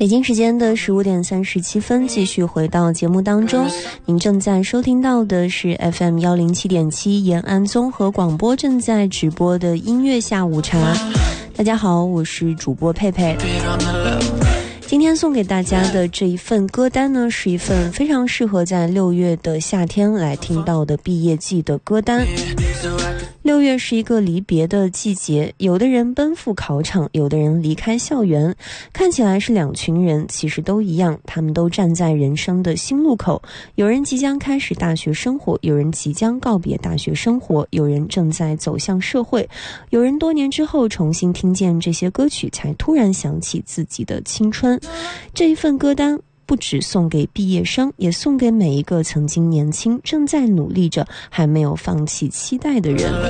北京时间的15点37分，继续回到节目当中。您正在收听到的是 FM 107.7延安综合广播正在直播的音乐下午茶。大家好，我是主播佩佩。今天送给大家的这一份歌单呢，是一份非常适合在6月的夏天来听到的毕业季的歌单。6月是一个离别的季节，有的人奔赴考场，有的人离开校园，看起来是两群人，其实都一样，他们都站在人生的新路口。有人即将开始大学生活，有人即将告别大学生活，有人正在走向社会，有人多年之后重新听见这些歌曲，才突然想起自己的青春。这一份歌单不只送给毕业生，也送给每一个曾经年轻、正在努力着、还没有放弃期待的人。